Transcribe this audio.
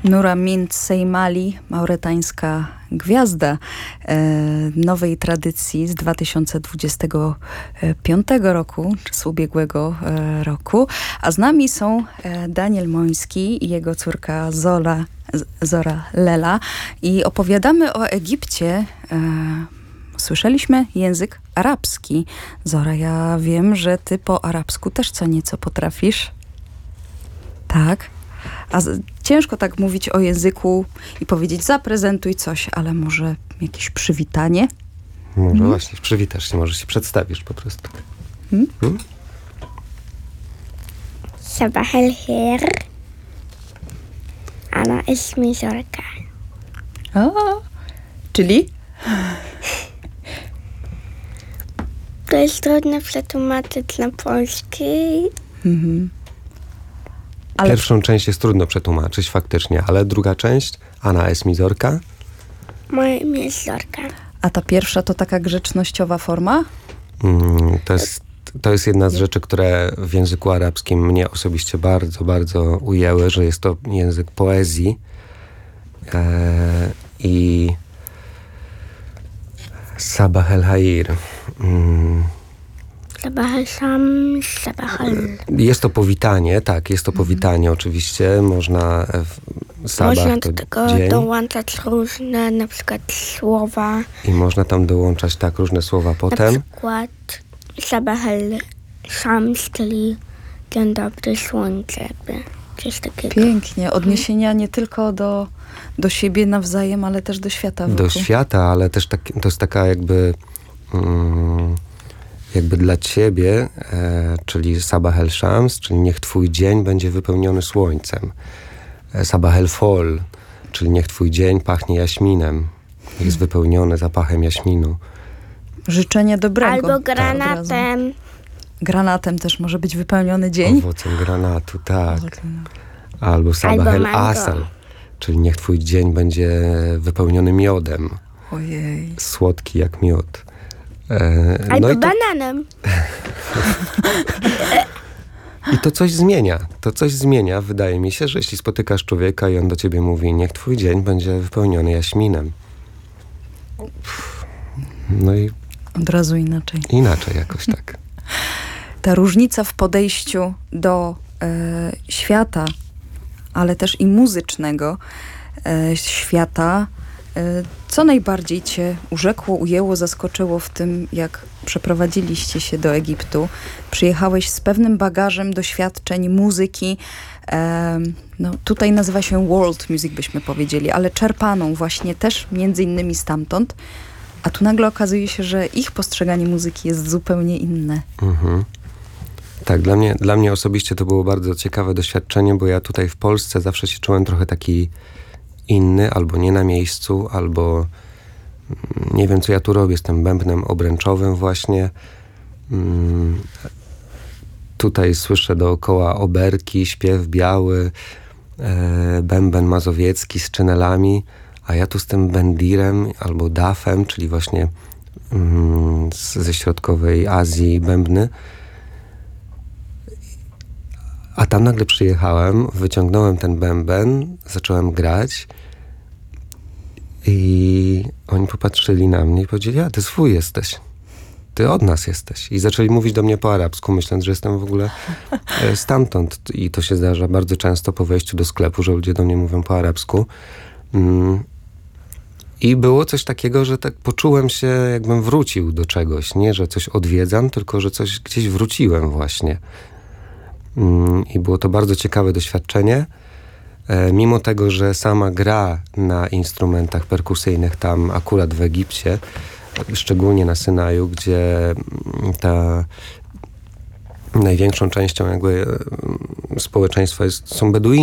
Noura Mint Seymali, mauretańska gwiazda nowej tradycji z 2025 roku, czy z ubiegłego roku. A z nami są Daniel Moński i jego córka Zora Lela. I opowiadamy o Egipcie. Słyszeliśmy język arabski. Zora, ja wiem, że ty po arabsku też co nieco potrafisz. Tak. A ciężko tak mówić o języku i powiedzieć zaprezentuj coś, ale może jakieś przywitanie? Może właśnie, przywitasz się, może się przedstawisz po prostu. صباح الخير أنا اسمي زركا. Czyli? To jest trudno przetłumaczyć na polski. Ale Pierwszą część jest trudno przetłumaczyć faktycznie, ale druga część, Ana jest mi Zorka. Moje imię jest Zorka. A ta pierwsza to taka grzecznościowa forma? To jest jedna z rzeczy, które w języku arabskim mnie osobiście bardzo, bardzo ujęły, że jest to język poezji i Sabah el-Hair. Sabah al-Shams, Sabah al... Jest to powitanie, tak, jest to powitanie oczywiście. Można Sabah Można to do tego dzień dołączać różne na przykład słowa. i można tam dołączać tak różne słowa Na potem. przykład Sabah al-Shams, czyli dzień dobry, słońce, jakby coś takiego. Pięknie. Odniesienia nie tylko do siebie nawzajem, ale też do świata wokół. Do świata, ale też to jest taka jakby dla ciebie, czyli Sabah el-Shams, czyli niech twój dzień będzie wypełniony słońcem. Sabah el-Fol, czyli niech twój dzień pachnie jaśminem. Jest wypełniony zapachem jaśminu. Życzenie dobrego. Albo granatem. Granatem też może być wypełniony dzień. Owocem granatu, tak. Albo Sabah Albo el-Asal, czyli niech twój dzień będzie wypełniony miodem. Ojej. Słodki jak miód. Albo i bananem. I to coś zmienia. To coś zmienia. Wydaje mi się, że jeśli spotykasz człowieka i on do ciebie mówi, niech twój dzień będzie wypełniony jaśminem. No i Od razu inaczej. inaczej jakoś tak. Ta różnica w podejściu do świata, ale też i muzycznego świata, co najbardziej cię urzekło, ujęło, zaskoczyło w tym, jak przeprowadziliście się do Egiptu? Przyjechałeś z pewnym bagażem doświadczeń, muzyki, tutaj nazywa się world music, byśmy powiedzieli, ale czerpaną właśnie też między innymi stamtąd, a tu nagle okazuje się, że ich postrzeganie muzyki jest zupełnie inne. Tak, dla mnie osobiście to było bardzo ciekawe doświadczenie, bo ja tutaj w Polsce zawsze się czułem trochę taki inny, albo nie na miejscu, albo nie wiem, co ja tu robię z tym bębnem obręczowym właśnie. Tutaj słyszę dookoła oberki, śpiew biały, bęben mazowiecki z czynelami, a ja tu z tym bendirem albo dafem, czyli właśnie ze środkowej Azji bębny. A tam nagle przyjechałem, wyciągnąłem ten bęben, zacząłem grać i oni popatrzyli na mnie i powiedzieli, a ty swój jesteś, ty od nas jesteś. I zaczęli mówić do mnie po arabsku, myśląc, że jestem w ogóle stamtąd. I to się zdarza bardzo często po wejściu do sklepu, że ludzie do mnie mówią po arabsku. I było coś takiego, że tak poczułem się, jakbym wrócił do czegoś. Nie, że coś odwiedzam, tylko że coś gdzieś wróciłem właśnie. I było to bardzo ciekawe doświadczenie. Mimo tego, że sama gra na instrumentach perkusyjnych tam akurat w Egipcie, szczególnie na Synaju, gdzie ta największą częścią jakby społeczeństwa są Beduini,